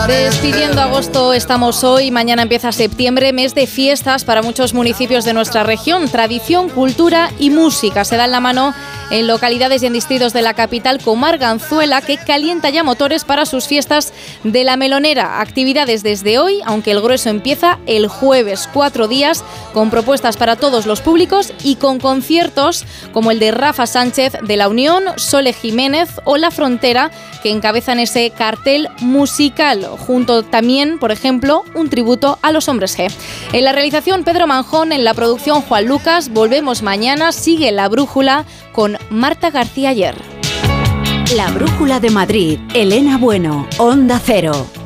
Despidiendo agosto estamos hoy, mañana empieza septiembre, mes de fiestas para muchos municipios de nuestra región. Tradición, cultura y música se dan la mano en localidades y en distritos de la capital, como Arganzuela, que calienta ya motores para sus fiestas de la Melonera. Actividades desde hoy, aunque el grueso empieza el jueves, 4 días, con propuestas para todos los públicos y con conciertos como el de Rafa Sánchez de La Unión, Sole Jiménez o La Frontera, que encabezan ese cartel musical. Junto también, por ejemplo, un tributo a los Hombres G. En la realización, Pedro Manjón, en la producción, Juan Lucas. Volvemos mañana, sigue La Brújula con Marta García Ayer. La Brújula de Madrid, Elena Bueno, Onda Cero.